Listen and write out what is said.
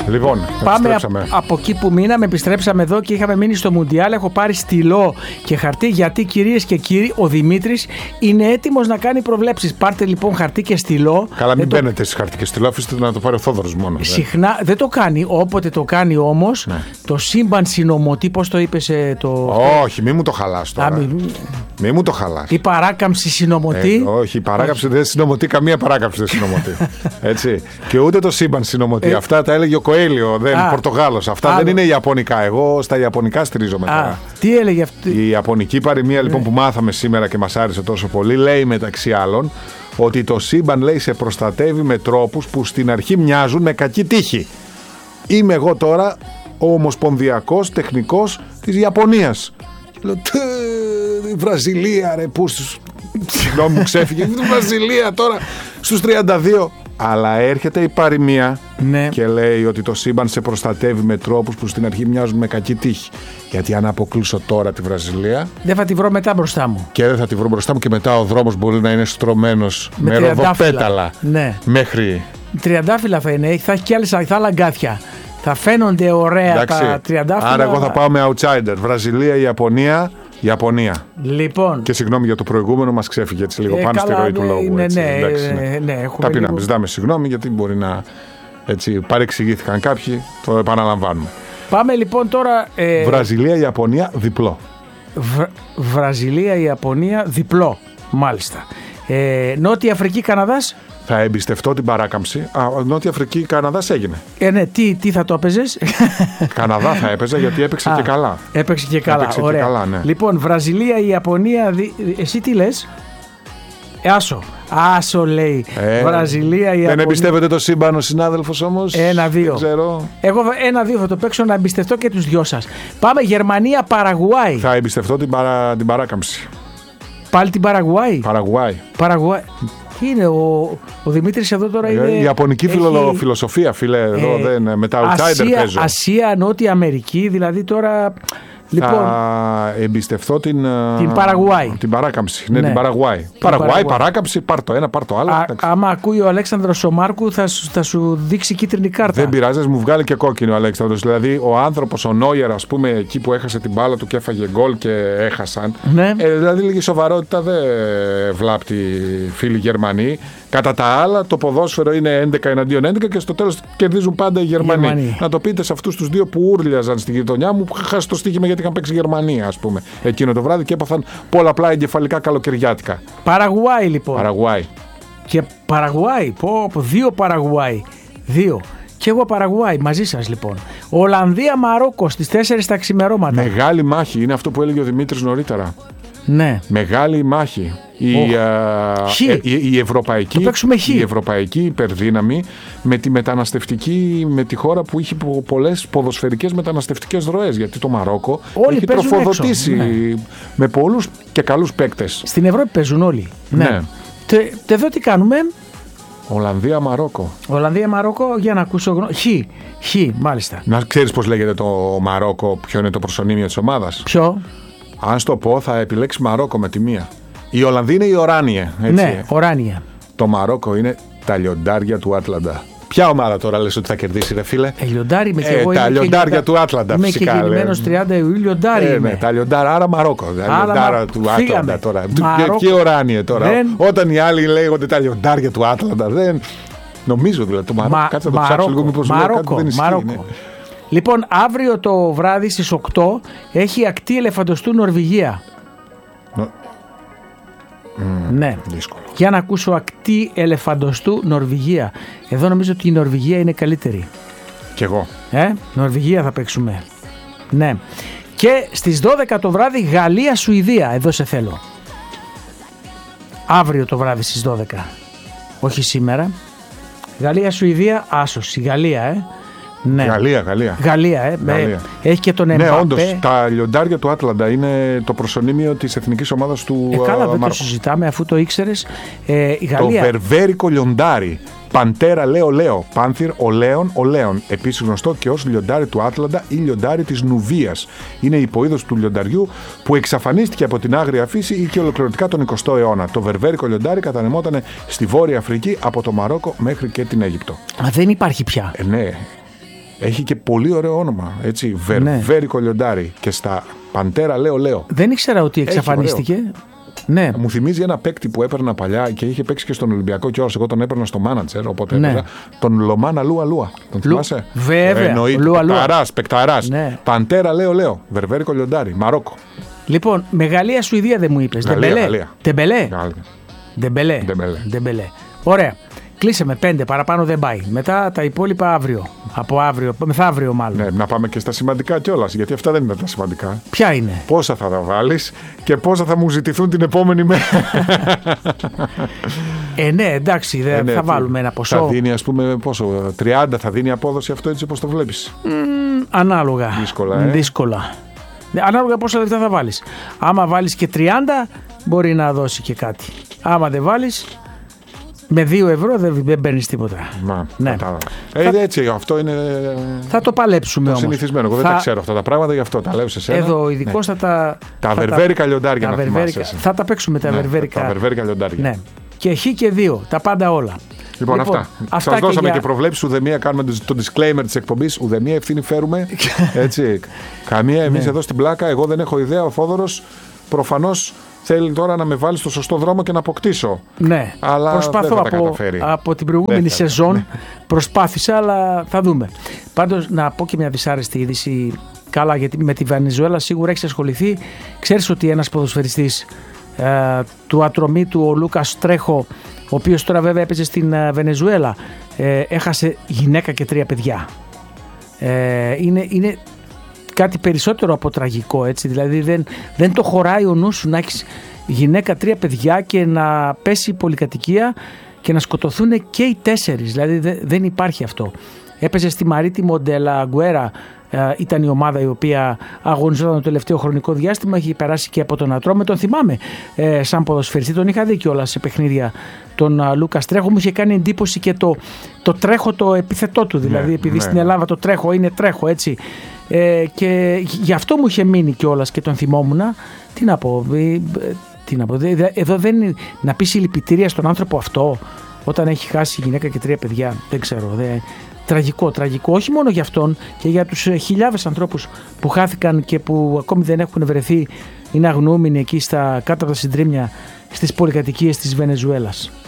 Λοιπόν, πάμε από εκεί που μείναμε, επιστρέψαμε εδώ και είχαμε μείνει στο Μουντιάλ. Έχω πάρει στυλό και χαρτί, γιατί κυρίες και κύριοι, ο Δημήτρης είναι έτοιμος να κάνει προβλέψεις. Πάρτε λοιπόν χαρτί και στυλό. Καλά, μην μπαίνετε στις χαρτί και στυλό, αφήστε να το πάρει ο Θόδωρος μόνο. Συχνά δεν το κάνει, όποτε το κάνει όμως. Ναι. Το σύμπαν συνωμοτή, πώς το είπες το. Όχι, μη μου το χαλάς τώρα. Μη μου το χαλάς. Η παράκαμψη συνωμοτή. Όχι, η παράκαμψη δεν συνωμοτεί, καμία παράκαμψη δεν συνωμοτεί. Έτσι. Και ούτε το σύμπαν συνωμοτεί. Αυτά τα έλεγε ο Κοέλιο, Πορτογάλος. Αυτά δεν είναι ιαπωνικά. Εγώ στα ιαπωνικά στηρίζομαι τώρα. Τι έλεγε αυτή. Η ιαπωνική παροιμία λοιπόν που μάθαμε σήμερα και μας άρεσε τόσο πολύ λέει μεταξύ άλλων ότι το σύμπαν, λέει, σε προστατεύει με τρόπους που στην αρχή μοιάζουν με κακή τύχη. Είμαι εγώ τώρα ο ομοσπονδιακός τεχνικός της Ιαπωνίας. Και λέω, η Βραζιλία ρε, που συγγνώμη μου ξέφυγε, η Βραζιλία τώρα στους 32. Αλλά έρχεται η παροιμία και λέει ότι το σύμπαν σε προστατεύει με τρόπους που στην αρχή μοιάζουν με κακή τύχη. Γιατί αν αποκλείσω τώρα τη Βραζιλία, δεν θα τη βρω μετά μπροστά μου. Και δεν θα τη βρω μπροστά μου και μετά ο δρόμος μπορεί να είναι στρωμένος με ροδοπέταλα. Ναι. Μέχρι. Τριαντάφυλλα θα είναι, θα έχει και άλλα αγκάθια. Θα φαίνονται ωραία. Εντάξει, τα τριαντάφυλλα. Άρα εγώ θα πάω με outsider. Βραζιλία, Ιαπωνία. Λοιπόν. Και συγγνώμη για το προηγούμενο, μας ξέφυγε έτσι λίγο πάνω στη ροή του λόγου. Ταπεινά, ζητάμε συγγνώμη γιατί μπορεί να παρεξηγήθηκαν κάποιοι. Το επαναλαμβάνουμε. Πάμε λοιπόν τώρα. Βραζιλία, Ιαπωνία, διπλό. Βραζιλία, Ιαπωνία, διπλό. Μάλιστα. Νότια Αφρική, Καναδάς. Θα εμπιστευτώ την παράκαμψη. Νότια Αφρική, Καναδάς έγινε. Ναι, τι θα το έπαιζες? Καναδά θα έπαιζα γιατί έπαιξε και καλά. Έπαιξε και καλά. Ωραία. Και καλά, ναι. Λοιπόν, Βραζιλία, Ιαπωνία. Εσύ τι λες? Άσο λέει. Βραζιλία, Ιαπωνία. Δεν εμπιστεύεται το σύμπαν ο συνάδελφος όμως? 1-2. Εγώ 1-2 θα το παίξω να εμπιστευτώ και τους δυο σας. Πάμε Γερμανία, Παραγουάη. Θα εμπιστευτώ την παράκαμψη. Πάλι την Παραγουάη. Παραγουάη. Τι είναι ο Δημήτρης εδώ τώρα? Είναι η ιαπωνική φιλοσοφία, φίλε. Εδώ με τα outsider παίζω. Ασία, Νότια Αμερική, δηλαδή τώρα. Λοιπόν, θα εμπιστευτώ την Παραγουάη. Την παράκαμψη. Ναι, την Παραγουάη. Παράκαμψη, πάρ' το ένα, πάρ' το άλλο. Άμα ακούει ο Αλέξανδρος ο Μάρκου, θα σου δείξει κίτρινη κάρτα. Δεν πειράζει, μου βγάλει και κόκκινο ο Αλέξανδρος. Δηλαδή, ο άνθρωπος, ο Νόιερ, ας πούμε, εκεί που έχασε την μπάλα του και έφαγε γκολ και έχασαν. Ναι. Δηλαδή, λίγη σοβαρότητα δεν βλάπτει, φίλοι Γερμανοί. Κατά τα άλλα, το ποδόσφαιρο είναι 11 εναντίον 11 και στο τέλος κερδίζουν πάντα οι Γερμανοί. Να το πείτε σε αυτούς τους δύο που ούρλιαζαν στη γειτονιά μου, που χάσει το στοίχημα γιατί είχαν παίξει Γερμανία, ας πούμε, εκείνο το βράδυ και έπαθαν πολλαπλά εγκεφαλικά καλοκαιριάτικα. Παραγουάη λοιπόν. Παραγουάη. Και Παραγουάη, δύο Παραγουάη. Δύο. Και εγώ Παραγουάη, μαζί σας λοιπόν. Ολλανδία, Μαρόκο στις 4 τα ξημερώματα. Μεγάλη μάχη, είναι αυτό που έλεγε ο Δημήτρης νωρίτερα. Ναι. Μεγάλη μάχη. Η ευρωπαϊκή υπερδύναμη με τη μεταναστευτική, με τη χώρα που είχε πολλές ποδοσφαιρικές μεταναστευτικές ροές. Γιατί το Μαρόκο έχει τροφοδοτήσει με πολλούς και καλούς παίκτες. Στην Ευρώπη παίζουν όλοι. Ναι. Εδώ τι κάνουμε? Ολλανδία-Μαρόκο. Ολλανδία-Μαρόκο, για να ακούσω. Χ, μάλιστα. Να ξέρεις πώς λέγεται το Μαρόκο, ποιο είναι το προσωνύμιο της ομάδας? Ποιο? Αν στο πω, θα επιλέξει Μαρόκο με τη μία. Η Ολλανδία είναι η Οράνια. Ναι, Οράνια. Το Μαρόκο είναι τα λιοντάρια του Άτλαντα. Ποια ομάδα τώρα λες ότι θα κερδίσει, ρε φίλε? Λιοντάρι με και εγώ. Τα λιοντάρια του Άτλαντα, φυσικά. Είμαι και γεννημένος 30 Ιουλίου, λιοντάρι. Ναι, τα λιοντάρια, άρα Μαρόκο. Τα λιοντάρια του Άτλαντα τώρα. Και Οράνια τώρα. Όταν οι άλλοι λέγονται τα λιοντάρια του Άτλαντα, δεν. Νομίζω δηλαδή. Το Μαρόκο. Κάτσε να το ψάξω λίγο, μήπως κάτι δεν ισχύει. Λοιπόν, αύριο το βράδυ στις 8 έχει ακτή ελεφαντοστού Νορβηγία. Ναι. Δύσκολο. Για να ακούσω ακτή ελεφαντοστού Νορβηγία. Εδώ νομίζω ότι η Νορβηγία είναι καλύτερη. Κι εγώ. Νορβηγία θα παίξουμε. Ναι. Και στις 12 το βράδυ Γαλλία-Σουηδία. Εδώ σε θέλω. Αύριο το βράδυ στις 12. Όχι σήμερα. Γαλλία-Σουηδία, άσος. Η Γαλλία, Ναι. Γαλλία. Έχει και τον Εμπαπέ. Ναι, όντως. Τα λιοντάρια του Άτλαντα είναι το προσωνύμιο της εθνικής ομάδας του Μαρόκο. Καλά, δεν το συζητάμε αφού το ήξερες. Η Γαλλία. Το βερβέρικο λιοντάρι. Παντέρα Λέο. Πάνθυρ ο Λέων. Επίσης γνωστό και ως λιοντάρι του Άτλαντα ή λιοντάρι της Νουβίας. Είναι η υποείδος του λιονταριού που εξαφανίστηκε από την άγρια φύση ή και ολοκληρωτικά τον 20ο αιώνα. Το βερβέρικο λιοντάρι κατανεμόταν στη Βόρεια Αφρική από το Μαρόκο μέχρι και την Αίγυπτο. Δεν υπάρχει πια. Ναι. Έχει και πολύ ωραίο όνομα. Έτσι, Βερβέρικο Λιοντάρι. Και στα Παντέρα λέω. Δεν ήξερα ότι εξαφανίστηκε. Ναι. Μου θυμίζει ένα παίκτη που έπαιρνα παλιά και είχε παίξει και στον Ολυμπιακό κιόλας. Εγώ τον έπαιρνα στο μάνατζερ, οπότε έπαιζα. Τον Λομάνα Λούα. Τον θυμάσαι? Βέβαια. Εννοείται. Πεκταράς. Ναι. Παντέρα λέω. Βερβέρικο Λιοντάρι. Μαρόκο. Λοιπόν, Γαλλία, Σουηδία δεν μου είπες. Ντεμπελέ. Ωραία. Κλείσε με 5, παραπάνω δεν πάει. Μετά τα υπόλοιπα αύριο. Από αύριο, μεθαύριο μάλλον. Ναι, να πάμε και στα σημαντικά κιόλας, γιατί αυτά δεν είναι τα σημαντικά. Ποια είναι? Πόσα θα τα βάλεις και πόσα θα μου ζητηθούν την επόμενη μέρα. Ναι, εντάξει, θα βάλουμε ένα ποσό. Θα δίνει, ας πούμε, πόσο, 30 θα δίνει απόδοση αυτό, έτσι όπως το βλέπεις? Ανάλογα. Δύσκολα. Ανάλογα πόσα λεφτά θα βάλεις. Άμα βάλεις και 30, μπορεί να δώσει και κάτι. Άμα δεν βάλεις, με 2 ευρώ δεν παίρνεις τίποτα. Ναι. Έτσι, αυτό είναι. Θα το παλέψουμε όμως. Συνηθισμένο. Εγώ δεν τα ξέρω αυτά τα πράγματα, γι' αυτό τα λέω σε σένα. Εδώ ειδικώς θα τα. Τα βερβέρικα λιοντάρια να θυμάσαι. Θα τα παίξουμε τα βερβέρικα. Τα βερβέρικα λιοντάρια. Ναι. Και χ και 2, τα πάντα όλα. Λοιπόν, αυτά. Σας δώσαμε και προβλέψεις, ουδεμία κάνουμε το disclaimer της εκπομπής, ουδεμία ευθύνη φέρουμε. Έτσι. Καμία, εμείς εδώ στην πλάκα, εγώ δεν έχω ιδέα, ο Θόδωρος προφανώς θέλει τώρα να με βάλει στο σωστό δρόμο και να αποκτήσω. Ναι, αλλά προσπαθώ από την προηγούμενη σεζόν. Προσπάθησα, αλλά θα δούμε. Πάντως, να πω και μια δυσάρεστη είδηση. Καλά, γιατί με τη Βενεζουέλα σίγουρα έχεις ασχοληθεί. Ξέρεις ότι ένας ποδοσφαιριστής του ατρωμίτου, ο Λούκας Τρέχο, ο οποίος τώρα βέβαια έπαιζε στην Βενεζουέλα, έχασε γυναίκα και 3 παιδιά. Είναι κάτι περισσότερο από τραγικό, έτσι. Δηλαδή δεν το χωράει ο νους σου να έχεις γυναίκα, 3 παιδιά και να πέσει η πολυκατοικία και να σκοτωθούν και οι 4. Δηλαδή δεν υπάρχει αυτό. Έπαιζε στη Μαρίτιμο Ντελα Αγκουέρα, ήταν η ομάδα η οποία αγωνιζόταν το τελευταίο χρονικό διάστημα, έχει περάσει και από τον Ατρόμητο. Τον θυμάμαι σαν ποδοσφαιριστή, τον είχα δει κιόλας σε παιχνίδια τον Λούκας Τρέχο. Μου είχε κάνει εντύπωση και το Τρέχο το επιθετό του, δηλαδή επειδή στην Ελλάδα το Τρέχο είναι Τρέχο, έτσι. Και γι' αυτό μου είχε μείνει κιόλας και τον θυμόμουν. Τι να πω, εδώ δεν είναι, να πεις συλληπιτήρια στον άνθρωπο αυτό όταν έχει χάσει γυναίκα και 3 παιδιά, δεν ξέρω. Τραγικό, όχι μόνο για αυτόν και για τους χιλιάδες ανθρώπους που χάθηκαν και που ακόμη δεν έχουν βρεθεί, είναι αγνοούμενοι εκεί κάτω από τα συντρίμμια στις πολυκατοικίες της Βενεζουέλας.